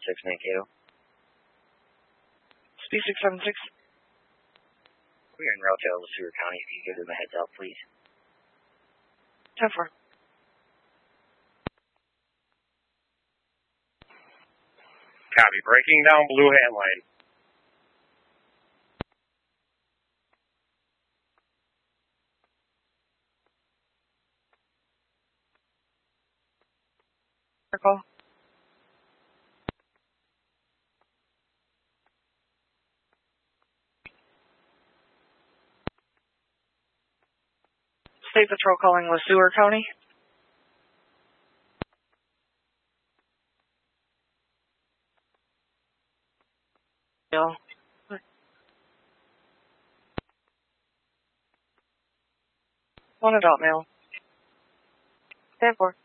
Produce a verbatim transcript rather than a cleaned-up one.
six Mankato. Speed six seven six. We are in route to LeSueur County. If you could give them a heads up, please. ten four. Copy. Breaking down Blue Hat Line. Call. State Patrol calling LeSueur County. Yeah. One adult male. ten four.